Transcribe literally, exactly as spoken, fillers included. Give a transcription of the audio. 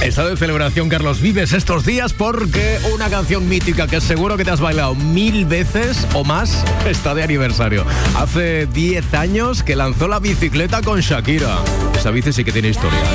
Está de celebración Carlos Vives estos días porque una canción mítica que seguro que te has bailado mil veces o más está de aniversario. Hace diez años que lanzó la bicicleta con Shakira. Esa bici sí que tiene historia, ¿eh?